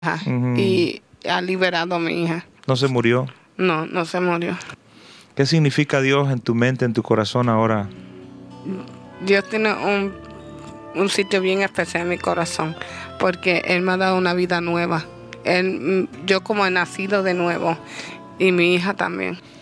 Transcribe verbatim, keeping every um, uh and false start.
Uh-huh. Y ha liberado a mi hija. ¿No se murió? No, no se murió. ¿Qué significa Dios en tu mente, en tu corazón ahora? Dios tiene un, un sitio bien especial en mi corazón, porque Él me ha dado una vida nueva. Él, yo como he nacido de nuevo, y mi hija también.